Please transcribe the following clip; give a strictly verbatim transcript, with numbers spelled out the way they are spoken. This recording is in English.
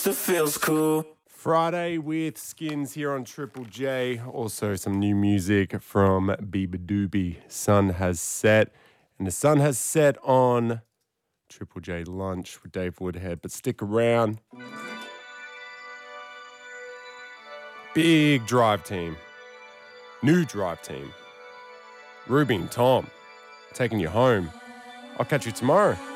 It feels cool. Friday with Skins here on Triple J. Also some new music from Beabadoobee. Sun has set. And the sun has set on Triple J Lunch with Dave Woodhead. But stick around. Big drive team. New drive team. Ruby and Tom taking you home. I'll catch you tomorrow.